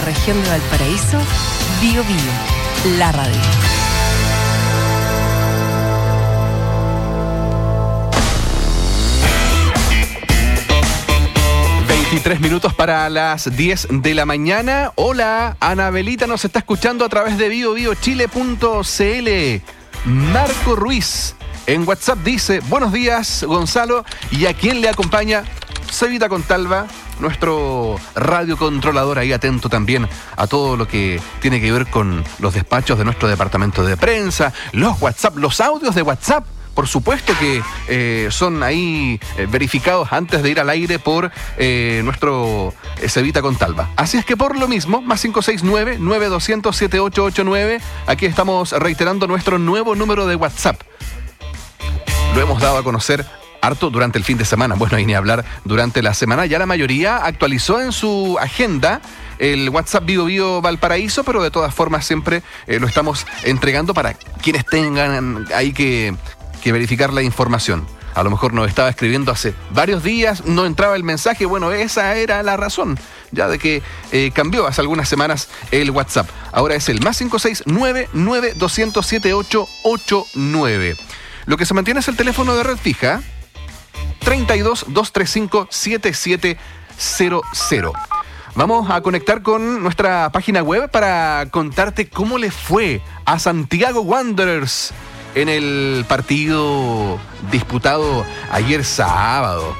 región de Valparaíso, Bío Bío, la radio. Tres minutos para las 10 de la mañana. Hola, Anabelita nos está escuchando a través de biobiochile.cl. Marco Ruiz en WhatsApp dice: buenos días, Gonzalo. ¿Y a quién le acompaña? Cevita Contalva, nuestro radiocontrolador, ahí atento también a todo lo que tiene que ver con los despachos de nuestro departamento de prensa, los WhatsApp, los audios de WhatsApp. Por supuesto que son ahí verificados antes de ir al aire por nuestro Cevita Contalva. Así es que por lo mismo, más 569-9200-7889, aquí estamos reiterando nuestro nuevo número de WhatsApp. Lo hemos dado a conocer harto durante el fin de semana. Bueno, y ni hablar durante la semana. Ya la mayoría actualizó en su agenda el WhatsApp Bío Bío Valparaíso, pero de todas formas siempre lo estamos entregando para quienes tengan ahí que verificar la información. A lo mejor nos estaba escribiendo hace varios días, no entraba el mensaje. Bueno, esa era la razón, ya de que cambió hace algunas semanas el WhatsApp. Ahora es el más 569-9200-7889. Lo que se mantiene es el teléfono de red fija, 32-235-7700. Vamos a conectar con nuestra página web para contarte cómo le fue a Santiago Wanderers en el partido disputado ayer sábado.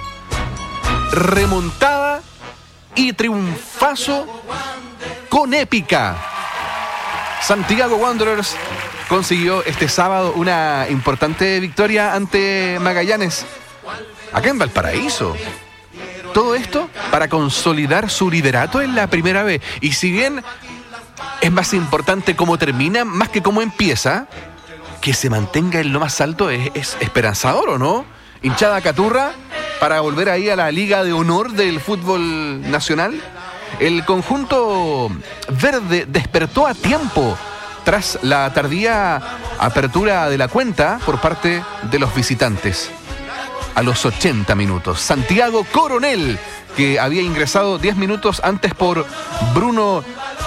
Remontada y triunfazo con épica. Santiago Wanderers consiguió este sábado una importante victoria ante Magallanes, acá en Valparaíso. Todo esto para consolidar su liderato en la primera B. Y si bien es más importante cómo termina, más que cómo empieza, que se mantenga en lo más alto es esperanzador, ¿o no? Hinchada caturra para volver ahí a la Liga de Honor del fútbol nacional. El conjunto verde despertó a tiempo tras la tardía apertura de la cuenta por parte de los visitantes. A los 80 minutos, Santiago Coronel, que había ingresado 10 minutos antes por Bruno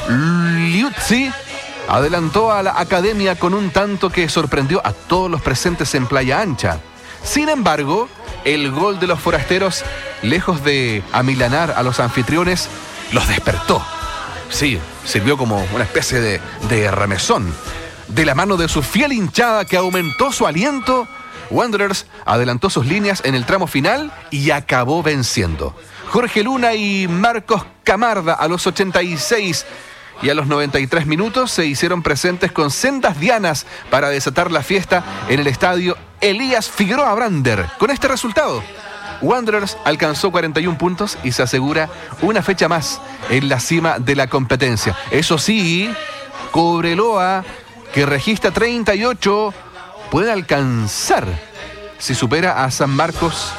Liuzzi, adelantó a la academia con un tanto que sorprendió a todos los presentes en Playa Ancha. Sin embargo, el gol de los forasteros, lejos de amilanar a los anfitriones, los despertó. Sí, sirvió como una especie de remesón. De la mano de su fiel hinchada que aumentó su aliento, Wanderers adelantó sus líneas en el tramo final y acabó venciendo. Jorge Luna y Marcos Camarda a los 86 y a los 93 minutos se hicieron presentes con sendas dianas para desatar la fiesta en el estadio Elías Figueroa Brander. Con este resultado, Wanderers alcanzó 41 puntos y se asegura una fecha más en la cima de la competencia. Eso sí, Cobreloa, que registra 38, puede alcanzar, si supera a San Marcos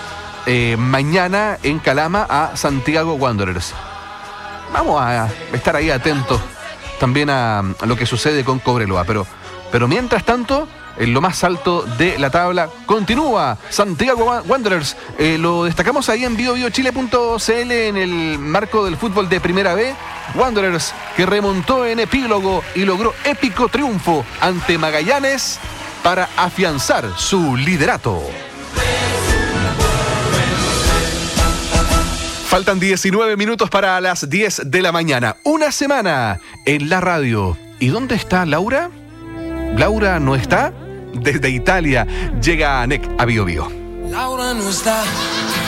mañana en Calama, a Santiago Wanderers. Vamos a estar ahí atentos también a lo que sucede con Cobreloa. Pero mientras tanto, en lo más alto de la tabla continúa Santiago Wanderers. Lo destacamos ahí en biobiochile.cl en el marco del fútbol de Primera B. Wanderers, que remontó en epílogo y logró épico triunfo ante Magallanes para afianzar su liderato. Faltan 19 minutos para las 10 de la mañana. Una semana en la radio. ¿Y dónde está Laura? ¿Laura no está? Desde Italia llega Anek a Bío Bío. Laura no está,